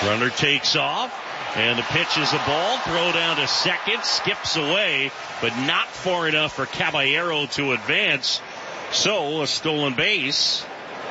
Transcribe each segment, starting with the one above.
Runner takes off, and the pitch is a ball. Throw down to second, skips away, but not far enough for Caballero to advance. So a stolen base.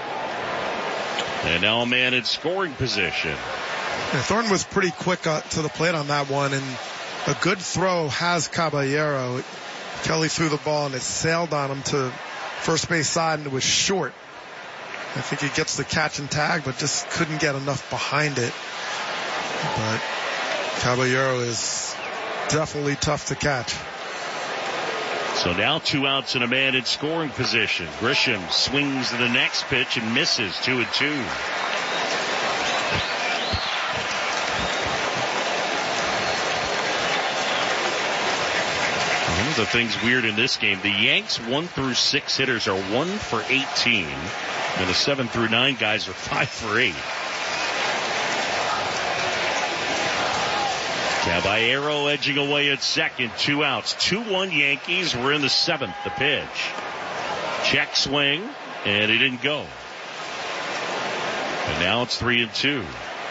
And now a man in scoring position. Yeah, Thornton was pretty quick to the plate on that one, and a good throw has Caballero. Kelly threw the ball, and it sailed on him to first base side, and it was short. I think he gets the catch and tag, but just couldn't get enough behind it. But Caballero is definitely tough to catch. So now 2 outs and a man in scoring position. Grisham swings to the next pitch and misses. 2-2. One of the things weird in this game, the Yanks 1 through 6 hitters are 1 for 18, and the 7 through 9 guys are 5 for 8. Caballero edging away at second. 2 outs. 2-1 Yankees. We're in the 7th. The pitch. Check swing, and he didn't go. And now it's 3-2.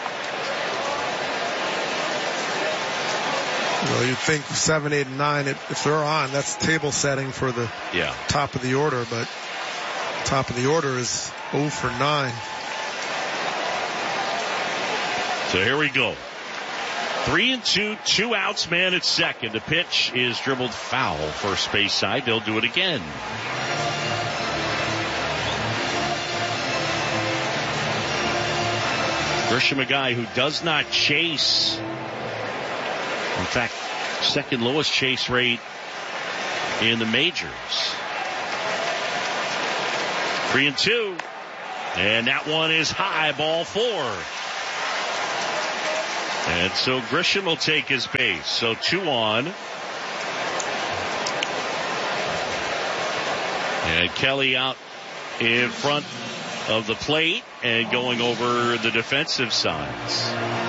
Well, you'd think 7, 8, and 9, if they're on, that's table setting for the top of the order, but top of the order is 0 for 9. So here we go. 3-2, 2 outs, man at second. The pitch is dribbled foul, first base side. They'll do it again. Grisham, a guy who does not chase. In fact, second lowest chase rate in the majors. 3-2. And that one is high, ball 4. And so Grisham will take his base. So 2 on. And Kelly out in front of the plate and going over the defensive sides.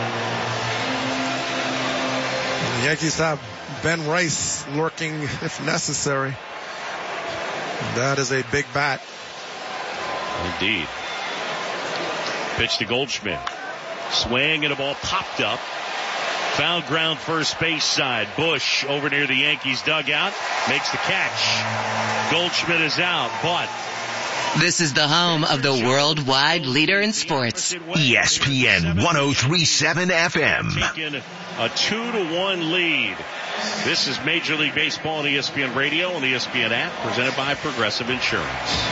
The Yankees have Ben Rice lurking if necessary. That is a big bat. Indeed. Pitch to Goldschmidt. Swing and a ball popped up. Foul ground first base side. Bush over near the Yankees dugout. Makes the catch. Goldschmidt is out, but... This is the home of the worldwide leader in sports. ESPN 103.7 FM. Taking a 2-1 lead. This is Major League Baseball on ESPN Radio and the ESPN app, presented by Progressive Insurance.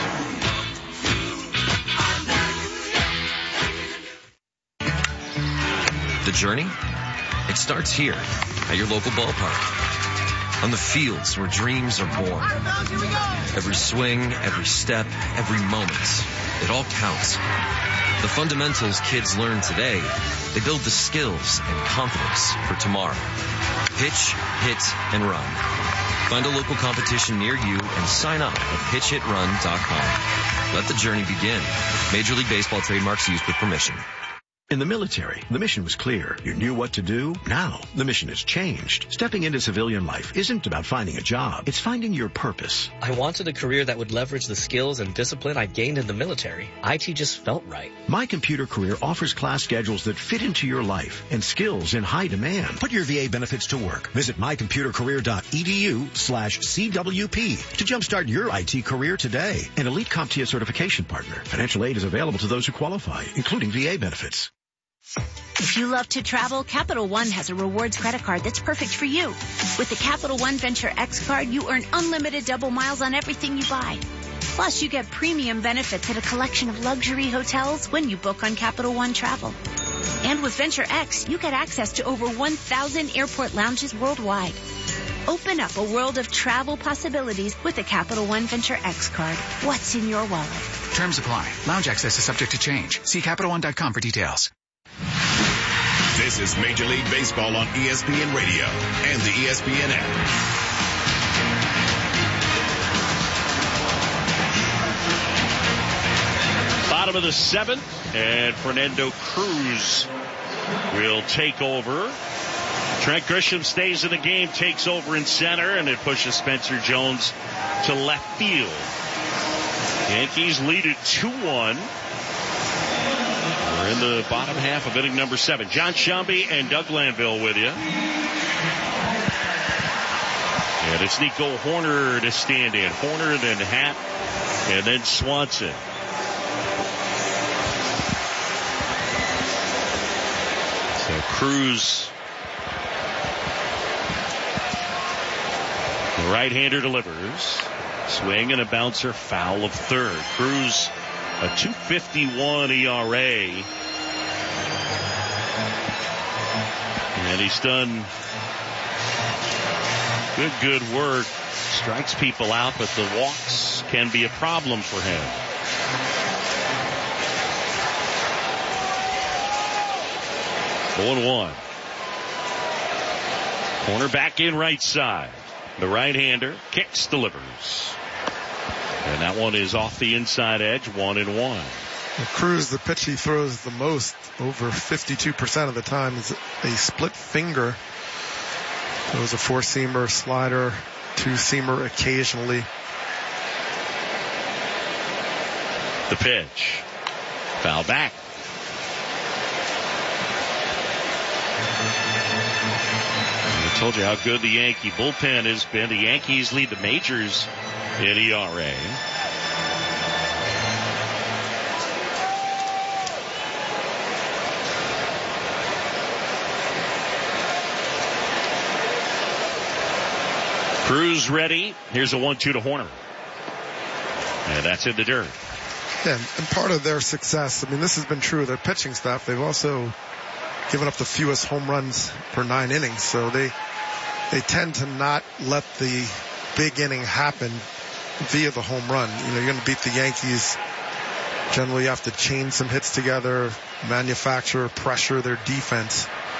The journey? It starts here at your local ballpark. On the fields where dreams are born. Every swing, every step, every moment, it all counts. The fundamentals kids learn today, they build the skills and confidence for tomorrow. Pitch, hit, and run. Find a local competition near you and sign up at pitchhitrun.com. Let the journey begin. Major League Baseball trademarks used with permission. In the military, the mission was clear. You knew what to do. Now, the mission has changed. Stepping into civilian life isn't about finding a job. It's finding your purpose. I wanted a career that would leverage the skills and discipline I gained in the military. IT just felt right. My Computer Career offers class schedules that fit into your life and skills in high demand. Put your VA benefits to work. Visit mycomputercareer.edu/CWP to jumpstart your IT career today. An elite CompTIA certification partner. Financial aid is available to those who qualify, including VA benefits. If you love to travel, Capital One has a rewards credit card that's perfect for you. With the Capital One Venture X card, you earn unlimited double miles on everything you buy. Plus, you get premium benefits at a collection of luxury hotels when you book on Capital One Travel. And with Venture X, you get access to over 1,000 airport lounges worldwide. Open up a world of travel possibilities with the Capital One Venture X card. What's in your wallet? Terms apply. Lounge access is subject to change. See CapitalOne.com for details. This is Major League Baseball on ESPN Radio and the ESPN app. Bottom of the 7th, and Fernando Cruz will take over. Trent Grisham stays in the game, takes over in center, and it pushes Spencer Jones to left field. Yankees lead it 2-1. We're in the bottom half of inning number 7. John Shambi and Doug Glanville with you. And it's Nico Horner to stand in. Horner, then Happ, and then Swanson. So Cruz, the right-hander, delivers. Swing and a bouncer, foul of third. Cruz, a 2.51 ERA. And he's done good work. Strikes people out, but the walks can be a problem for him. Oh, 1-1. Corner back in right side. The right-hander kicks, delivers. And that one is off the inside edge, 1-1. Well, Cruz, the pitch he throws the most, over 52% of the time, is a split finger. It was a 4-seamer, slider, 2-seamer occasionally. The pitch. Foul back. I told you how good the Yankee bullpen has been. The Yankees lead the majors in ERA. Cruz ready. Here's a 1-2 to Horner. And that's in the dirt. Yeah, and part of their success, I mean, this has been true of their pitching staff. They've also given up the fewest home runs per 9 innings. So they tend to not let the big inning happen via the home run. You know, you're going to beat the Yankees. Generally, you have to chain some hits together, manufacture, pressure their defense.